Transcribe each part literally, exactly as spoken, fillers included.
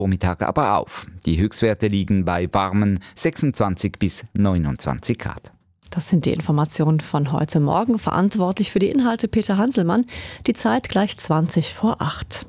Vormittag aber auf. Die Höchstwerte liegen bei warmen sechsundzwanzig bis neunundzwanzig Grad. Das sind die Informationen von heute Morgen. Verantwortlich für die Inhalte Peter Hanselmann. Die Zeit gleich zwanzig vor acht.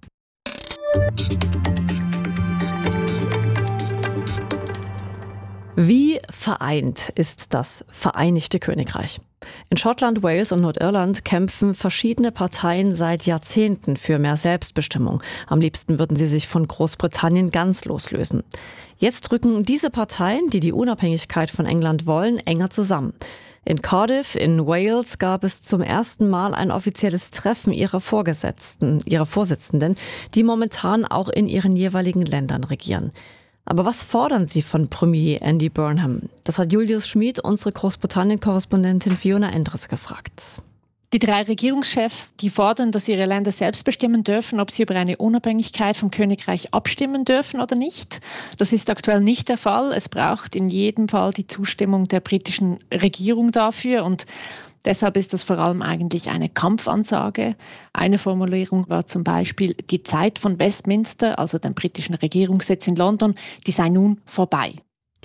Wie vereint ist das Vereinigte Königreich? In Schottland, Wales und Nordirland kämpfen verschiedene Parteien seit Jahrzehnten für mehr Selbstbestimmung. Am liebsten würden sie sich von Großbritannien ganz loslösen. Jetzt rücken diese Parteien, die die Unabhängigkeit von England wollen, enger zusammen. In Cardiff in Wales gab es zum ersten Mal ein offizielles Treffen ihrer Vorgesetzten, ihrer Vorsitzenden, die momentan auch in ihren jeweiligen Ländern regieren. Aber was fordern sie von Premier Andy Burnham? Das hat Julius Schmid, unsere Großbritannien-Korrespondentin Fiona Endres, gefragt. Die drei Regierungschefs, die fordern, dass ihre Länder selbst bestimmen dürfen, ob sie über eine Unabhängigkeit vom Königreich abstimmen dürfen oder nicht. Das ist aktuell nicht der Fall. Es braucht in jedem Fall die Zustimmung der britischen Regierung dafür und deshalb ist das vor allem eigentlich eine Kampfansage. Eine Formulierung war zum Beispiel, die Zeit von Westminster, also dem britischen Regierungssitz in London, die sei nun vorbei.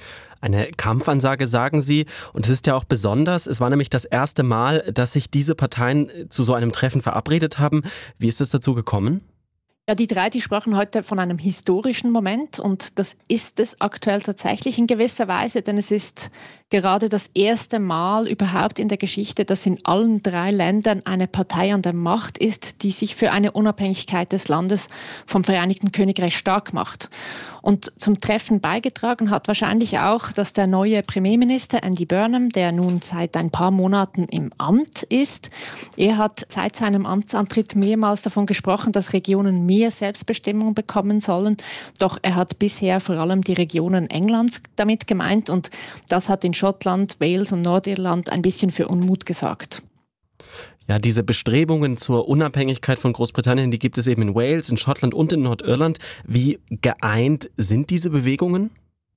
Eine Kampfansage, sagen Sie. Und es ist ja auch besonders. Es war nämlich das erste Mal, dass sich diese Parteien zu so einem Treffen verabredet haben. Wie ist es dazu gekommen? Ja, die drei, die sprachen heute von einem historischen Moment und das ist es aktuell tatsächlich in gewisser Weise, denn es ist gerade das erste Mal überhaupt in der Geschichte, dass in allen drei Ländern eine Partei an der Macht ist, die sich für eine Unabhängigkeit des Landes vom Vereinigten Königreich stark macht. Und zum Treffen beigetragen hat wahrscheinlich auch, dass der neue Premierminister Andy Burnham, der nun seit ein paar Monaten im Amt ist, er hat seit seinem Amtsantritt mehrmals davon gesprochen, dass Regionen mehr Selbstbestimmung bekommen sollen. Doch er hat bisher vor allem die Regionen Englands damit gemeint und das hat in Schottland, Wales und Nordirland ein bisschen für Unmut gesorgt. Ja, diese Bestrebungen zur Unabhängigkeit von Großbritannien, die gibt es eben in Wales, in Schottland und in Nordirland. Wie geeint sind diese Bewegungen?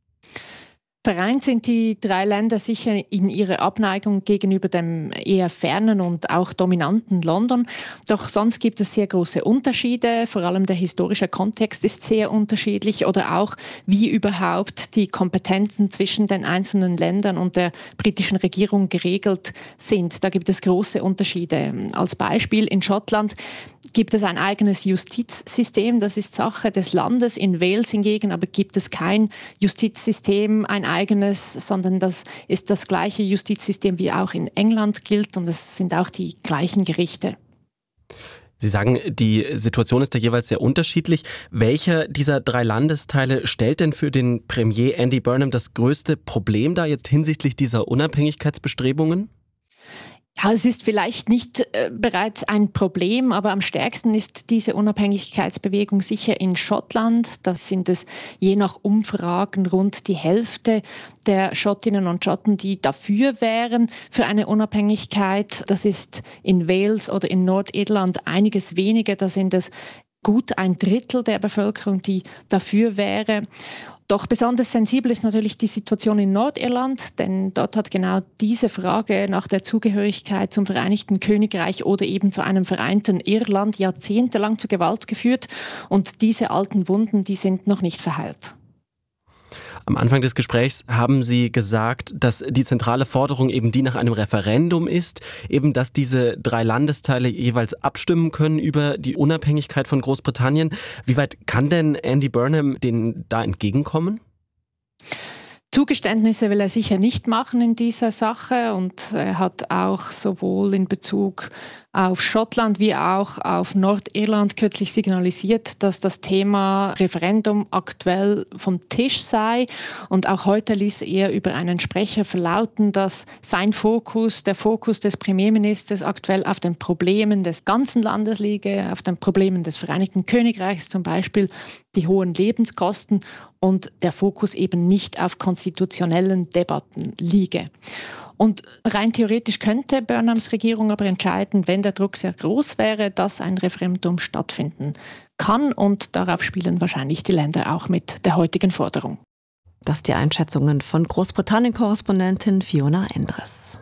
Vereint sind die drei Länder sicher in ihrer Abneigung gegenüber dem eher fernen und auch dominanten London. Doch sonst gibt es sehr große Unterschiede. Vor allem der historische Kontext ist sehr unterschiedlich oder auch wie überhaupt die Kompetenzen zwischen den einzelnen Ländern und der britischen Regierung geregelt sind. Da gibt es große Unterschiede. Als Beispiel in Schottland gibt es ein eigenes Justizsystem, das ist Sache des Landes. In Wales hingegen aber gibt es kein Justizsystem, ein eigenes, sondern das ist das gleiche Justizsystem wie auch in England gilt und es sind auch die gleichen Gerichte. Sie sagen, die Situation ist da jeweils sehr unterschiedlich. Welcher dieser drei Landesteile stellt denn für den Premier Andy Burnham das größte Problem da jetzt hinsichtlich dieser Unabhängigkeitsbestrebungen? Ja, es ist vielleicht nicht äh, bereits ein Problem, aber am stärksten ist diese Unabhängigkeitsbewegung sicher in Schottland. Da sind es je nach Umfragen rund die Hälfte der Schottinnen und Schotten, die dafür wären für eine Unabhängigkeit. Das ist in Wales oder in Nordirland einiges weniger. Da sind es gut ein Drittel der Bevölkerung, die dafür wäre. Doch besonders sensibel ist natürlich die Situation in Nordirland, denn dort hat genau diese Frage nach der Zugehörigkeit zum Vereinigten Königreich oder eben zu einem vereinten Irland jahrzehntelang zu Gewalt geführt und diese alten Wunden, die sind noch nicht verheilt. Am Anfang des Gesprächs haben Sie gesagt, dass die zentrale Forderung eben die nach einem Referendum ist, eben dass diese drei Landesteile jeweils abstimmen können über die Unabhängigkeit von Großbritannien. Wie weit kann denn Andy Burnham denen da entgegenkommen? Zugeständnisse will er sicher nicht machen in dieser Sache und er hat auch sowohl in Bezug auf Schottland wie auch auf Nordirland kürzlich signalisiert, dass das Thema Referendum aktuell vom Tisch sei. Und auch heute ließ er über einen Sprecher verlauten, dass sein Fokus, der Fokus des Premierministers aktuell auf den Problemen des ganzen Landes liege, auf den Problemen des Vereinigten Königreichs, zum Beispiel die hohen Lebenskosten und der Fokus eben nicht auf konstitutionellen Debatten liege. Und rein theoretisch könnte Burnhams Regierung aber entscheiden, wenn der Druck sehr groß wäre, dass ein Referendum stattfinden kann. Und darauf spielen wahrscheinlich die Länder auch mit der heutigen Forderung. Das die Einschätzungen von Großbritannien-Korrespondentin Fiona Endres.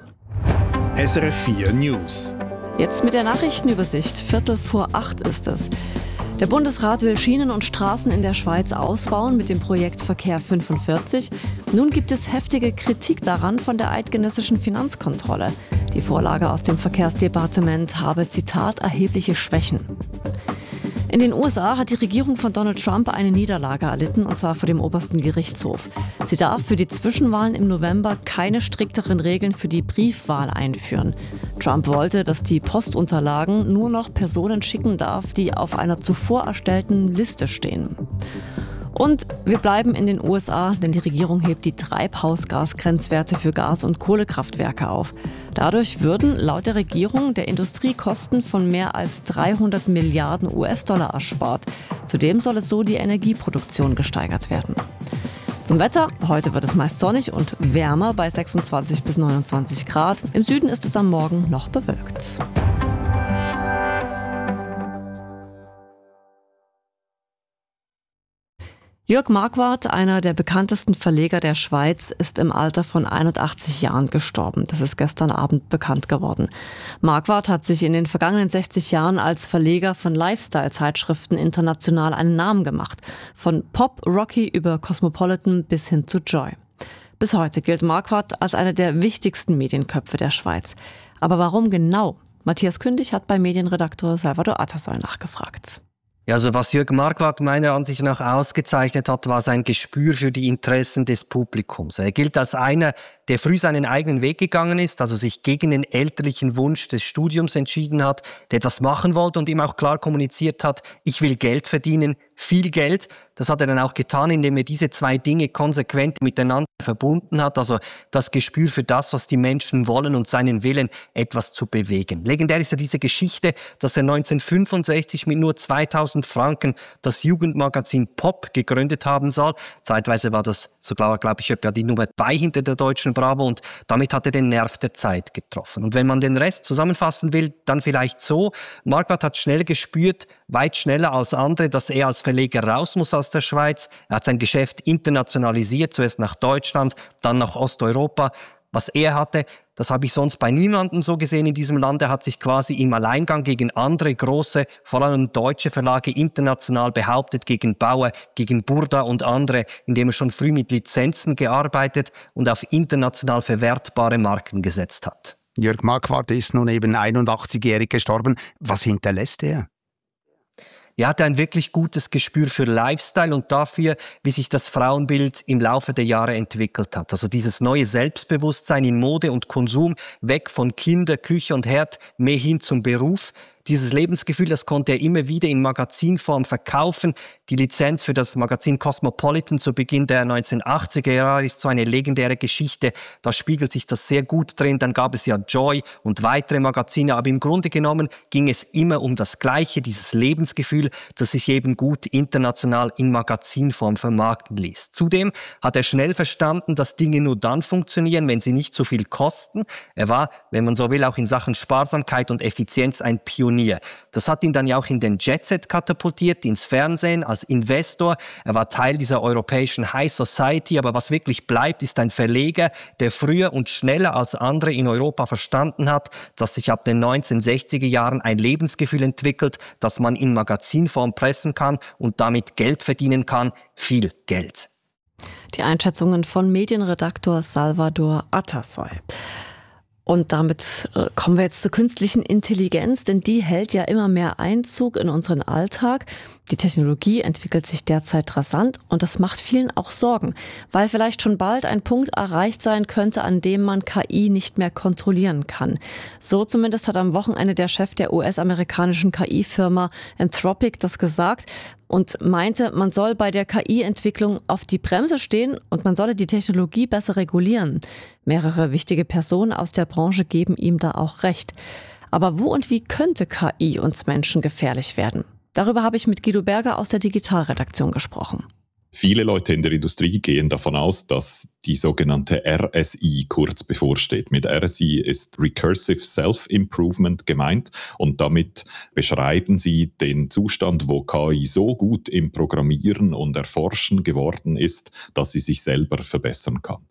S R F vier News. Jetzt mit der Nachrichtenübersicht. Viertel vor acht ist es. Der Bundesrat will Schienen und Straßen in der Schweiz ausbauen mit dem Projekt Verkehr fünfundvierzig. Nun gibt es heftige Kritik daran von der eidgenössischen Finanzkontrolle. Die Vorlage aus dem Verkehrsdepartement habe, Zitat, erhebliche Schwächen. In den U S A hat die Regierung von Donald Trump eine Niederlage erlitten, und zwar vor dem obersten Gerichtshof. Sie darf für die Zwischenwahlen im November keine strikteren Regeln für die Briefwahl einführen. Trump wollte, dass die Postunterlagen nur noch Personen schicken darf, die auf einer zuvor erstellten Liste stehen. Und wir bleiben in den U S A, denn die Regierung hebt die Treibhausgasgrenzwerte für Gas- und Kohlekraftwerke auf. Dadurch würden laut der Regierung der Industrie Kosten von mehr als dreihundert Milliarden U S-Dollar erspart. Zudem soll es so die Energieproduktion gesteigert werden. Zum Wetter: Heute wird es meist sonnig und wärmer bei sechsundzwanzig bis neunundzwanzig Grad. Im Süden ist es am Morgen noch bewölkt. Jörg Marquardt, einer der bekanntesten Verleger der Schweiz, ist im Alter von einundachtzig Jahren gestorben. Das ist gestern Abend bekannt geworden. Marquardt hat sich in den vergangenen sechzig Jahren als Verleger von Lifestyle-Zeitschriften international einen Namen gemacht. Von Pop, Rocky über Cosmopolitan bis hin zu Joy. Bis heute gilt Marquardt als einer der wichtigsten Medienköpfe der Schweiz. Aber warum genau? Matthias Kündig hat bei Medienredaktor Salvador Atassoy nachgefragt. Ja, also was Jörg Marquardt meiner Ansicht nach ausgezeichnet hat, war sein Gespür für die Interessen des Publikums. Er gilt als einer, der früh seinen eigenen Weg gegangen ist, also sich gegen den elterlichen Wunsch des Studiums entschieden hat, der etwas machen wollte und ihm auch klar kommuniziert hat: Ich will Geld verdienen, viel Geld. Das hat er dann auch getan, indem er diese zwei Dinge konsequent miteinander verbunden hat, also das Gespür für das, was die Menschen wollen und seinen Willen, etwas zu bewegen. Legendär ist ja diese Geschichte, dass er neunzehnhundertfünfundsechzig mit nur zweitausend Franken das Jugendmagazin Pop gegründet haben soll. Zeitweise war das sogar, glaube ich, etwa die Nummer zwei hinter der deutschen Bravo, und damit hat er den Nerv der Zeit getroffen. Und wenn man den Rest zusammenfassen will, dann vielleicht so: Marquardt hat schnell gespürt, weit schneller als andere, dass er als Verleger raus muss aus der Schweiz. Er hat sein Geschäft internationalisiert, zuerst nach Deutschland, dann nach Osteuropa. Was er hatte, das habe ich sonst bei niemandem so gesehen in diesem Land. Er hat sich quasi im Alleingang gegen andere große, vor allem deutsche Verlage international behauptet, gegen Bauer, gegen Burda und andere, indem er schon früh mit Lizenzen gearbeitet und auf international verwertbare Marken gesetzt hat. Jörg Marquardt ist nun eben einundachtzigjährig gestorben. Was hinterlässt er? Er hatte ein wirklich gutes Gespür für Lifestyle und dafür, wie sich das Frauenbild im Laufe der Jahre entwickelt hat. Also dieses neue Selbstbewusstsein in Mode und Konsum, weg von Kinder, Küche und Herd, mehr hin zum Beruf. Dieses Lebensgefühl, das konnte er immer wieder in Magazinform verkaufen. Die Lizenz für das Magazin Cosmopolitan zu Beginn der neunzehnhundertachtziger Jahre ist so eine legendäre Geschichte. Da spiegelt sich das sehr gut drin. Dann gab es ja Joy und weitere Magazine. Aber im Grunde genommen ging es immer um das Gleiche, dieses Lebensgefühl, das sich eben gut international in Magazinform vermarkten ließ. Zudem hat er schnell verstanden, dass Dinge nur dann funktionieren, wenn sie nicht so viel kosten. Er war, wenn man so will, auch in Sachen Sparsamkeit und Effizienz ein Pionier. Das hat ihn dann ja auch in den Jetset katapultiert, ins Fernsehen, als Investor. Er war Teil dieser europäischen High Society, aber was wirklich bleibt, ist ein Verleger, der früher und schneller als andere in Europa verstanden hat, dass sich ab den neunzehnhundertsechziger Jahren ein Lebensgefühl entwickelt, das man in Magazinform pressen kann und damit Geld verdienen kann, viel Geld. Die Einschätzungen von Medienredaktor Salvador Atassoy. Und damit äh, kommen wir jetzt zur künstlichen Intelligenz, denn die hält ja immer mehr Einzug in unseren Alltag. Die Technologie entwickelt sich derzeit rasant und das macht vielen auch Sorgen, weil vielleicht schon bald ein Punkt erreicht sein könnte, an dem man K I nicht mehr kontrollieren kann. So zumindest hat am Wochenende der Chef der U S-amerikanischen K I-Firma Anthropic das gesagt und meinte, man soll bei der K I-Entwicklung auf die Bremse stehen und man solle die Technologie besser regulieren. Mehrere wichtige Personen aus der Branche geben ihm da auch recht. Aber wo und wie könnte K I uns Menschen gefährlich werden? Darüber habe ich mit Guido Berger aus der Digitalredaktion gesprochen. Viele Leute in der Industrie gehen davon aus, dass die sogenannte R S I kurz bevorsteht. Mit R S I ist Recursive Self-Improvement gemeint und damit beschreiben sie den Zustand, wo K I so gut im Programmieren und Erforschen geworden ist, dass sie sich selber verbessern kann.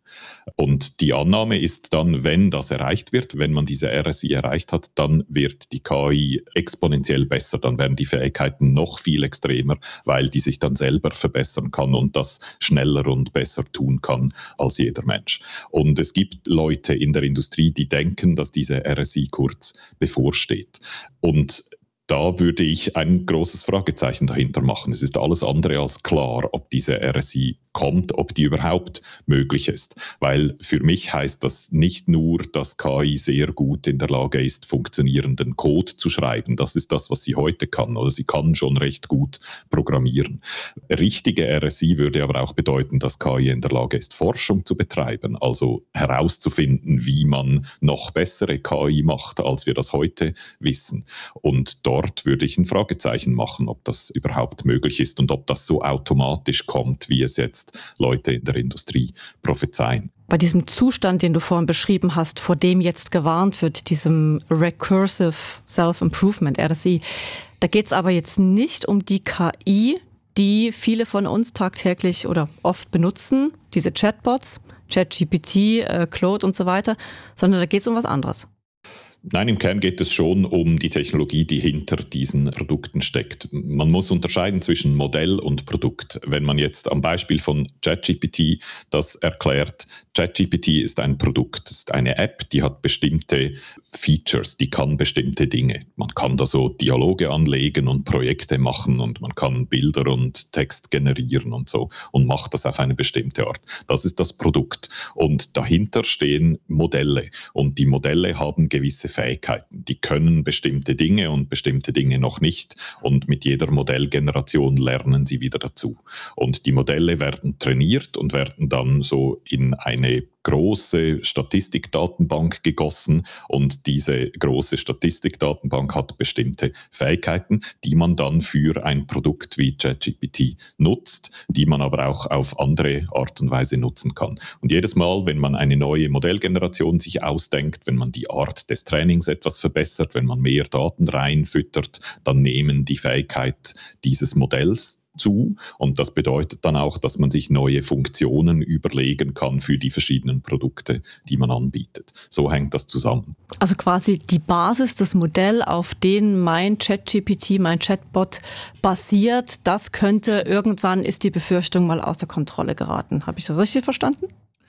Und die Annahme ist dann, wenn das erreicht wird, wenn man diese R S I erreicht hat, dann wird die K I exponentiell besser, dann werden die Fähigkeiten noch viel extremer, weil die sich dann selber verbessern kann und das schneller und besser tun kann als jeder Mensch. Und es gibt Leute in der Industrie, die denken, dass diese R S I kurz bevorsteht. Und da würde ich ein großes Fragezeichen dahinter machen. Es ist alles andere als klar, ob diese R S I kommt, ob die überhaupt möglich ist. Weil für mich heißt das nicht nur, dass K I sehr gut in der Lage ist, funktionierenden Code zu schreiben. Das ist das, was sie heute kann. Oder sie kann schon recht gut programmieren. Richtige R S I würde aber auch bedeuten, dass K I in der Lage ist, Forschung zu betreiben. Also herauszufinden, wie man noch bessere K I macht, als wir das heute wissen. Und dort würde ich ein Fragezeichen machen, ob das überhaupt möglich ist und ob das so automatisch kommt, wie es jetzt Leute in der Industrie prophezeien. Bei diesem Zustand, den du vorhin beschrieben hast, vor dem jetzt gewarnt wird, diesem Recursive Self-Improvement, R S I, da geht es aber jetzt nicht um die K I, die viele von uns tagtäglich oder oft benutzen, diese Chatbots, ChatGPT, äh, Claude und so weiter, sondern da geht es um was anderes. Nein, im Kern geht es schon um die Technologie, die hinter diesen Produkten steckt. Man muss unterscheiden zwischen Modell und Produkt. Wenn man jetzt am Beispiel von ChatGPT das erklärt, ChatGPT ist ein Produkt, ist eine App, die hat bestimmte Features, die kann bestimmte Dinge. Man kann da so Dialoge anlegen und Projekte machen und man kann Bilder und Text generieren und so und macht das auf eine bestimmte Art. Das ist das Produkt. Und dahinter stehen Modelle und die Modelle haben gewisse Fähigkeiten. Die können bestimmte Dinge und bestimmte Dinge noch nicht und mit jeder Modellgeneration lernen sie wieder dazu. Und die Modelle werden trainiert und werden dann so in eine große Statistikdatenbank gegossen und diese große Statistikdatenbank hat bestimmte Fähigkeiten, die man dann für ein Produkt wie ChatGPT nutzt, die man aber auch auf andere Art und Weise nutzen kann. Und jedes Mal, wenn man eine neue Modellgeneration sich ausdenkt, wenn man die Art des Trainings etwas verbessert, wenn man mehr Daten reinfüttert, dann nehmen die Fähigkeit dieses Modells zu und das bedeutet dann auch, dass man sich neue Funktionen überlegen kann für die verschiedenen Produkte, die man anbietet. So hängt das zusammen. Also quasi die Basis, das Modell, auf dem mein ChatGPT, mein Chatbot basiert, das könnte irgendwann, ist die Befürchtung, mal außer Kontrolle geraten. Habe ich so richtig verstanden?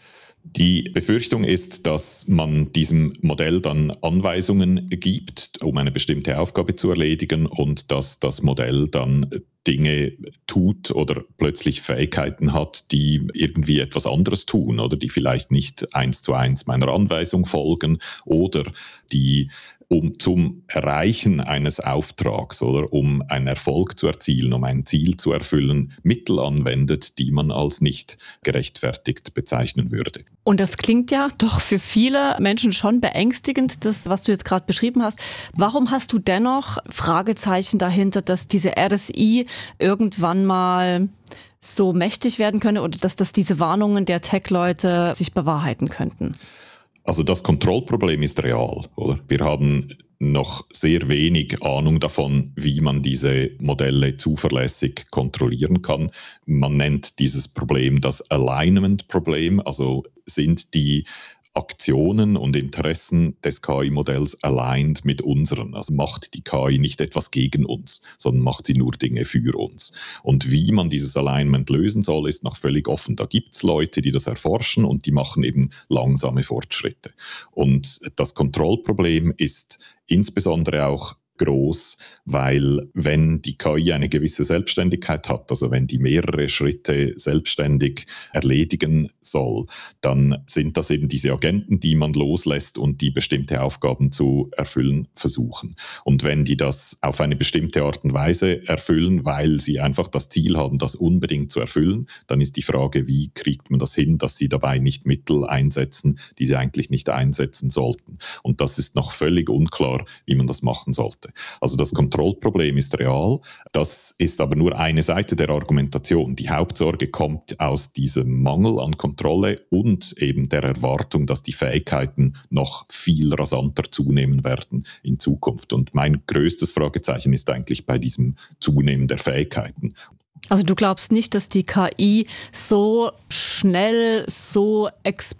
Die Befürchtung ist, dass man diesem Modell dann Anweisungen gibt, um eine bestimmte Aufgabe zu erledigen und dass das Modell dann Dinge tut oder plötzlich Fähigkeiten hat, die irgendwie etwas anderes tun oder die vielleicht nicht eins zu eins meiner Anweisung folgen oder die um zum Erreichen eines Auftrags oder um einen Erfolg zu erzielen, um ein Ziel zu erfüllen, Mittel anwendet, die man als nicht gerechtfertigt bezeichnen würde. Und das klingt ja doch für viele Menschen schon beängstigend, das, was du jetzt gerade beschrieben hast. Warum hast du dennoch Fragezeichen dahinter, dass diese R S I irgendwann mal so mächtig werden könne oder dass, dass diese Warnungen der Tech-Leute sich bewahrheiten könnten? Also das Kontrollproblem ist real, oder? Wir haben noch sehr wenig Ahnung davon, wie man diese Modelle zuverlässig kontrollieren kann. Man nennt dieses Problem das Alignment-Problem, also sind die Aktionen und Interessen des K I-Modells aligned mit unseren. Also macht die K I nicht etwas gegen uns, sondern macht sie nur Dinge für uns. Und wie man dieses Alignment lösen soll, ist noch völlig offen. Da gibt es Leute, die das erforschen und die machen eben langsame Fortschritte. Und das Kontrollproblem ist insbesondere auch groß, weil wenn die K I eine gewisse Selbstständigkeit hat, also wenn die mehrere Schritte selbstständig erledigen soll, dann sind das eben diese Agenten, die man loslässt und die bestimmte Aufgaben zu erfüllen versuchen. Und wenn die das auf eine bestimmte Art und Weise erfüllen, weil sie einfach das Ziel haben, das unbedingt zu erfüllen, dann ist die Frage, wie kriegt man das hin, dass sie dabei nicht Mittel einsetzen, die sie eigentlich nicht einsetzen sollten. Und das ist noch völlig unklar, wie man das machen sollte. würde. Also das Kontrollproblem ist real. Das ist aber nur eine Seite der Argumentation. Die Hauptsorge kommt aus diesem Mangel an Kontrolle und eben der Erwartung, dass die Fähigkeiten noch viel rasanter zunehmen werden in Zukunft. Und mein größtes Fragezeichen ist eigentlich bei diesem Zunehmen der Fähigkeiten. Also du glaubst nicht, dass die K I so schnell, so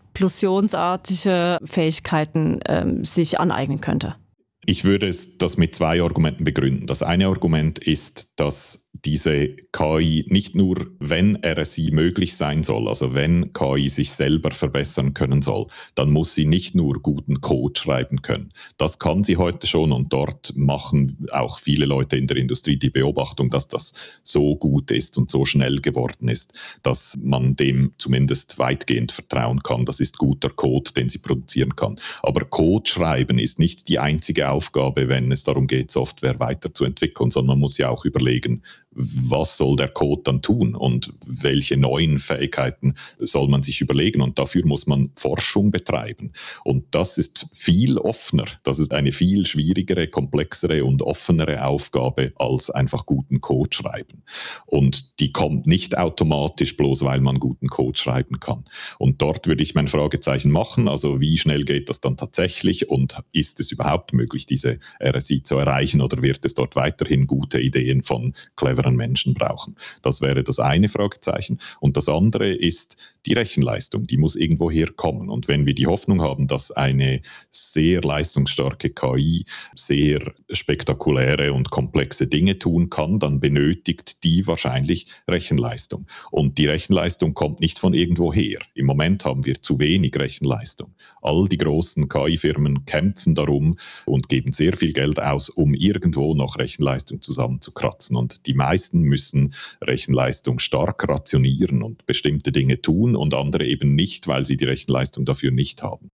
explosionsartige Fähigkeiten ähm, sich aneignen könnte? Ich würde es das mit zwei Argumenten begründen. Das eine Argument ist, dass diese K I nicht nur, wenn R S I möglich sein soll, also wenn K I sich selber verbessern können soll, dann muss sie nicht nur guten Code schreiben können. Das kann sie heute schon und dort machen auch viele Leute in der Industrie die Beobachtung, dass das so gut ist und so schnell geworden ist, dass man dem zumindest weitgehend vertrauen kann. Das ist guter Code, den sie produzieren kann. Aber Code schreiben ist nicht die einzige Aufgabe, wenn es darum geht, Software weiterzuentwickeln, sondern man muss ja auch überlegen, was soll der Code dann tun und welche neuen Fähigkeiten soll man sich überlegen, und dafür muss man Forschung betreiben. Und das ist viel offener, das ist eine viel schwierigere, komplexere und offenere Aufgabe als einfach guten Code schreiben. Und die kommt nicht automatisch, bloß weil man guten Code schreiben kann. Und dort würde ich mein Fragezeichen machen, also wie schnell geht das dann tatsächlich und ist es überhaupt möglich, diese R S I zu erreichen, oder wird es dort weiterhin gute Ideen von cleveren Menschen brauchen? Das wäre das eine Fragezeichen. Und das andere ist die Rechenleistung, die muss irgendwo herkommen. Und wenn wir die Hoffnung haben, dass eine sehr leistungsstarke K I sehr spektakuläre und komplexe Dinge tun kann, dann benötigt die wahrscheinlich Rechenleistung. Und die Rechenleistung kommt nicht von irgendwo her. Im Moment haben wir zu wenig Rechenleistung. All die großen K I-Firmen kämpfen darum und geben sehr viel Geld aus, um irgendwo noch Rechenleistung zusammenzukratzen. Und die meisten müssen Rechenleistung stark rationieren und bestimmte Dinge tun und andere eben nicht, weil sie die Rechenleistung dafür nicht haben.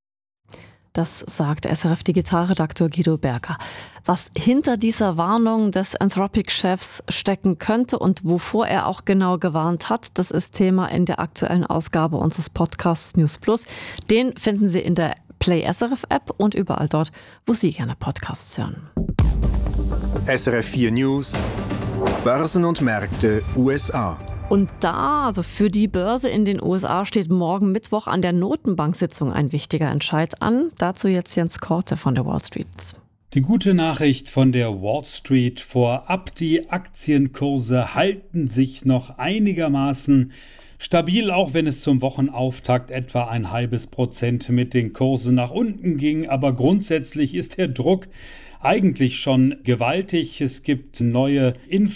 Das sagt S R F-Digitalredakteur Guido Berger. Was hinter dieser Warnung des Anthropic-Chefs stecken könnte und wovor er auch genau gewarnt hat, das ist Thema in der aktuellen Ausgabe unseres Podcasts News Plus. Den finden Sie in der Play S R F-App und überall dort, wo Sie gerne Podcasts hören. S R F vier News, Börsen und Märkte U S A. Und da, also für die Börse in den U S A, steht morgen Mittwoch an der Notenbank-Sitzung ein wichtiger Entscheid an. Dazu jetzt Jens Korte von der Wall Street. Die gute Nachricht von der Wall Street vorab: Die Aktienkurse halten sich noch einigermaßen stabil, auch wenn es zum Wochenauftakt etwa ein halbes Prozent mit den Kursen nach unten ging. Aber grundsätzlich ist der Druck eigentlich schon gewaltig. Es gibt neue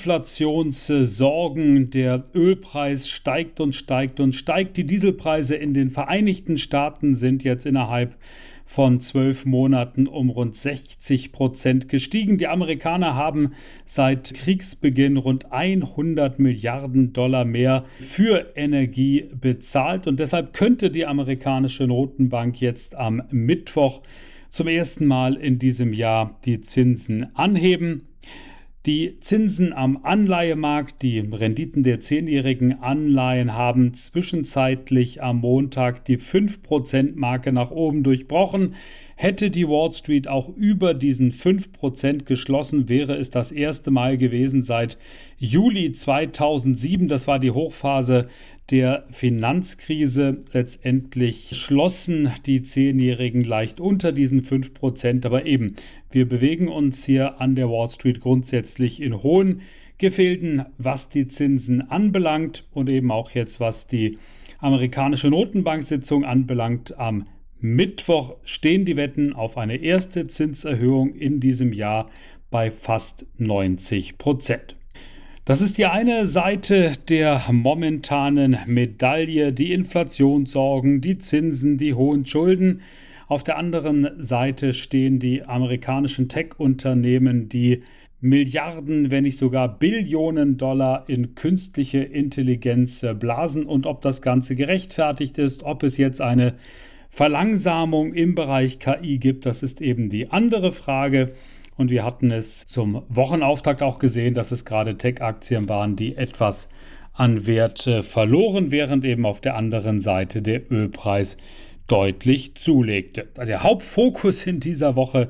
Inflationssorgen. Der Ölpreis steigt und steigt und steigt. Die Dieselpreise in den Vereinigten Staaten sind jetzt innerhalb von zwölf Monaten um rund sechzig Prozent gestiegen. Die Amerikaner haben seit Kriegsbeginn rund hundert Milliarden Dollar mehr für Energie bezahlt. Und deshalb könnte die amerikanische Notenbank jetzt am Mittwoch zum ersten Mal in diesem Jahr die Zinsen anheben. Die Zinsen am Anleihemarkt, die Renditen der zehnjährigen Anleihen, haben zwischenzeitlich am Montag die fünf Prozent Marke nach oben durchbrochen. Hätte die Wall Street auch über diesen fünf Prozent geschlossen, wäre es das erste Mal gewesen seit Juli zweitausendsieben. Das war die Hochphase der Finanzkrise. Letztendlich schlossen die Zehnjährigen leicht unter diesen fünf Prozent. Aber eben, wir bewegen uns hier an der Wall Street grundsätzlich in hohen Gefilden, was die Zinsen anbelangt und eben auch jetzt, was die amerikanische Notenbank-Sitzung anbelangt. Am Mittwoch stehen die Wetten auf eine erste Zinserhöhung in diesem Jahr bei fast neunzig Prozent. Das ist die eine Seite der momentanen Medaille, die Inflationssorgen, die Zinsen, die hohen Schulden. Auf der anderen Seite stehen die amerikanischen Tech-Unternehmen, die Milliarden, wenn nicht sogar Billionen Dollar in künstliche Intelligenz blasen. Und ob das Ganze gerechtfertigt ist, ob es jetzt eine Verlangsamung im Bereich K I gibt, das ist eben die andere Frage. Und wir hatten es zum Wochenauftakt auch gesehen, dass es gerade Tech-Aktien waren, die etwas an Wert verloren, während eben auf der anderen Seite der Ölpreis deutlich zulegte. Der Hauptfokus in dieser Woche,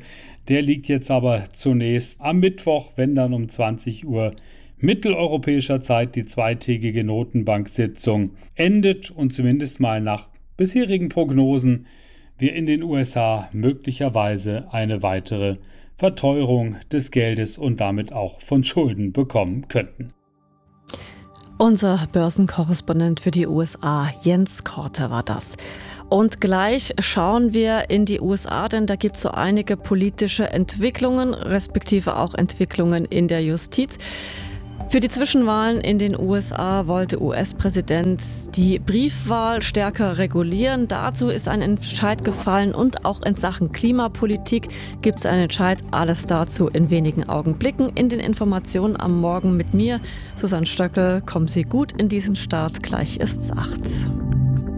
Der liegt jetzt aber zunächst am Mittwoch, wenn dann um zwanzig Uhr mitteleuropäischer Zeit die zweitägige Notenbank-Sitzung endet und zumindest mal nach bisherigen Prognosen wir in den U S A möglicherweise eine weitere Verteuerung des Geldes und damit auch von Schulden bekommen könnten. Unser Börsenkorrespondent für die U S A, Jens Korte, war das. Und gleich schauen wir in die U S A, denn da gibt es so einige politische Entwicklungen, respektive auch Entwicklungen in der Justiz. Für die Zwischenwahlen in den U S A wollte U S-Präsident die Briefwahl stärker regulieren. Dazu ist ein Entscheid gefallen und auch in Sachen Klimapolitik gibt es einen Entscheid. Alles dazu in wenigen Augenblicken. In den Informationen am Morgen mit mir, Susanne Stöckel. Kommen Sie gut in diesen Start. Gleich ist's acht.